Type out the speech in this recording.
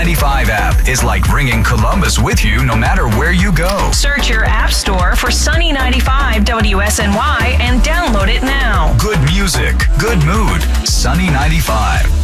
95 app is like bringing Columbus with you no matter where you go. Search your app store for Sunny 95 WSNY and download it now. Good music, good mood, Sunny 95.